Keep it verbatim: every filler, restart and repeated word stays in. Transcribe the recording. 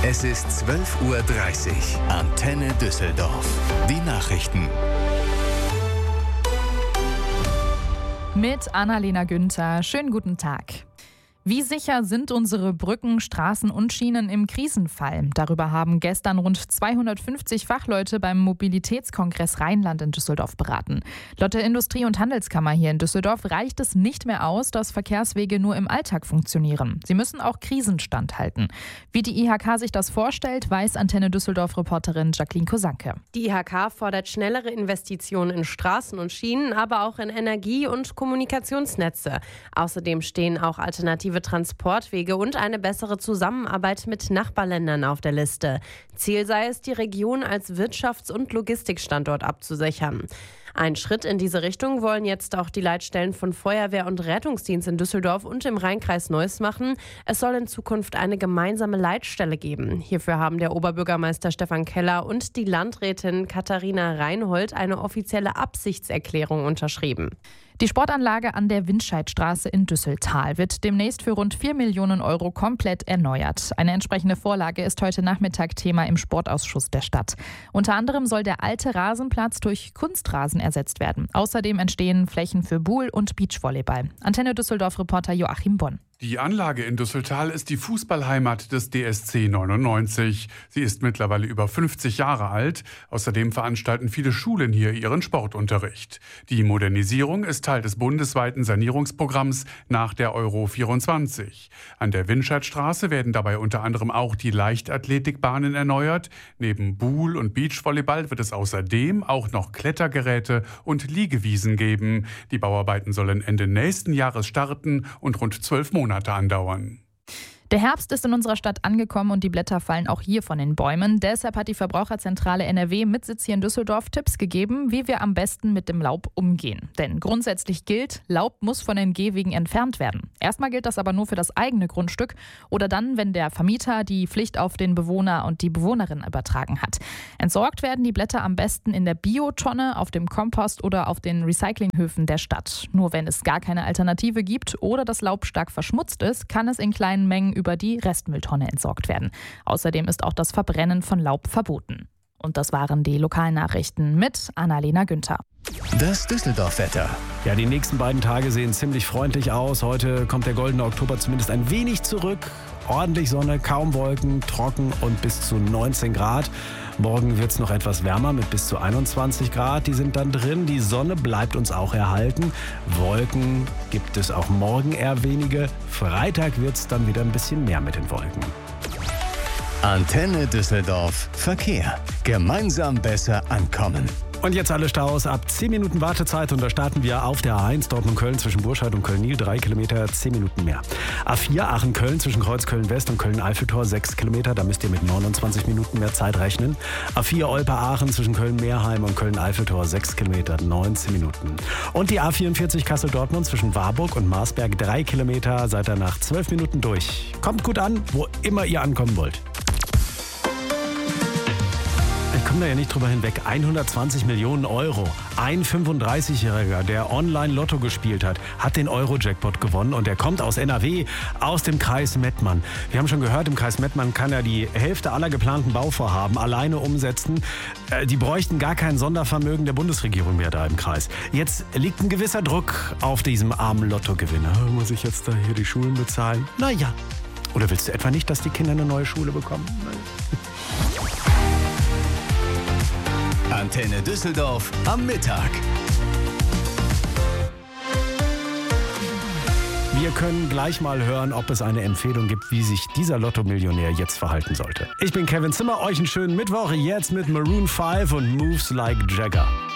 Es ist zwölf Uhr dreißig. Antenne Düsseldorf. Die Nachrichten. Mit Annalena Günther. Schönen guten Tag. Wie sicher sind unsere Brücken, Straßen und Schienen im Krisenfall? Darüber haben gestern rund zweihundertfünfzig Fachleute beim Mobilitätskongress Rheinland in Düsseldorf beraten. Laut der Industrie- und Handelskammer hier in Düsseldorf reicht es nicht mehr aus, dass Verkehrswege nur im Alltag funktionieren. Sie müssen auch Krisen standhalten. Wie die I H K sich das vorstellt, weiß Antenne Düsseldorf-Reporterin Jacqueline Kosanke. Die I H K fordert schnellere Investitionen in Straßen und Schienen, aber auch in Energie- und Kommunikationsnetze. Außerdem stehen auch alternative Transportwege und eine bessere Zusammenarbeit mit Nachbarländern auf der Liste. Ziel sei es, die Region als Wirtschafts- und Logistikstandort abzusichern. Ein Schritt in diese Richtung wollen jetzt auch die Leitstellen von Feuerwehr und Rettungsdienst in Düsseldorf und im Rheinkreis Neuss machen. Es soll in Zukunft eine gemeinsame Leitstelle geben. Hierfür haben der Oberbürgermeister Stefan Keller und die Landrätin Katharina Reinhold eine offizielle Absichtserklärung unterschrieben. Die Sportanlage an der Windscheidstraße in Düsseltal wird demnächst für rund vier Millionen Euro komplett erneuert. Eine entsprechende Vorlage ist heute Nachmittag Thema im Sportausschuss der Stadt. Unter anderem soll der alte Rasenplatz durch Kunstrasen ersetzt werden. Außerdem entstehen Flächen für Buhl- und Beachvolleyball. Antenne Düsseldorf-Reporter Joachim Bonn. Die Anlage in Düsseltal ist die Fußballheimat des D S C neunundneunzig. Sie ist mittlerweile über fünfzig Jahre alt. Außerdem veranstalten viele Schulen hier ihren Sportunterricht. Die Modernisierung ist Teil des bundesweiten Sanierungsprogramms nach der Euro vierundzwanzig. An der Windscheidstraße werden dabei unter anderem auch die Leichtathletikbahnen erneuert. Neben Buhl- und Beachvolleyball wird es außerdem auch noch Klettergeräte und Liegewiesen geben. Die Bauarbeiten sollen Ende nächsten Jahres starten und rund zwölf Monate andauern. Der Herbst ist in unserer Stadt angekommen und die Blätter fallen auch hier von den Bäumen. Deshalb hat die Verbraucherzentrale N R W mit Sitz hier in Düsseldorf Tipps gegeben, wie wir am besten mit dem Laub umgehen. Denn grundsätzlich gilt, Laub muss von den Gehwegen entfernt werden. Erstmal gilt das aber nur für das eigene Grundstück oder dann, wenn der Vermieter die Pflicht auf den Bewohner und die Bewohnerin übertragen hat. Entsorgt werden die Blätter am besten in der Biotonne, auf dem Kompost oder auf den Recyclinghöfen der Stadt. Nur wenn es gar keine Alternative gibt oder das Laub stark verschmutzt ist, kann es in kleinen Mengen über die Restmülltonne entsorgt werden. Außerdem ist auch das Verbrennen von Laub verboten. Und das waren die Lokalnachrichten mit Annalena Günther. Das Düsseldorf-Wetter. Ja, die nächsten beiden Tage sehen ziemlich freundlich aus. Heute kommt der goldene Oktober zumindest ein wenig zurück. Ordentlich Sonne, kaum Wolken, trocken und bis zu neunzehn Grad. Morgen wird es noch etwas wärmer mit bis zu einundzwanzig Grad. Die sind dann drin. Die Sonne bleibt uns auch erhalten. Wolken gibt es auch morgen eher wenige. Freitag wird es dann wieder ein bisschen mehr mit den Wolken. Antenne Düsseldorf Verkehr. Gemeinsam besser ankommen. Und jetzt alle Staus ab zehn Minuten Wartezeit und da starten wir auf der A eins Dortmund-Köln zwischen Burscheid und Köln-Nil, drei Kilometer, zehn Minuten mehr. A vier Aachen-Köln zwischen Kreuzköln-West und Köln-Eiffeltor, sechs Kilometer, da müsst ihr mit neunundzwanzig Minuten mehr Zeit rechnen. A vier Olpe-Aachen zwischen Köln-Meerheim und Köln-Eiffeltor, sechs Kilometer, neunzehn Minuten. Und die A vierundvierzig Kassel-Dortmund zwischen Warburg und Marsberg, drei Kilometer, seid ihr nach zwölf Minuten durch. Kommt gut an, wo immer ihr ankommen wollt. Ich komme da ja nicht drüber hinweg. hundertzwanzig Millionen Euro. Ein fünfunddreißigjähriger, der Online-Lotto gespielt hat, hat den Euro-Jackpot gewonnen und er kommt aus N R W, aus dem Kreis Mettmann. Wir haben schon gehört, im Kreis Mettmann kann er die Hälfte aller geplanten Bauvorhaben alleine umsetzen. Die bräuchten gar kein Sondervermögen der Bundesregierung mehr da im Kreis. Jetzt liegt ein gewisser Druck auf diesem armen Lottogewinner. Muss ich jetzt da hier die Schulen bezahlen? Naja. Oder willst du etwa nicht, dass die Kinder eine neue Schule bekommen? Antenne Düsseldorf am Mittag. Wir können gleich mal hören, ob es eine Empfehlung gibt, wie sich dieser Lotto-Millionär jetzt verhalten sollte. Ich bin Kevin Zimmer, euch einen schönen Mittwoch, jetzt mit Maroon fünf und Moves Like Jagger.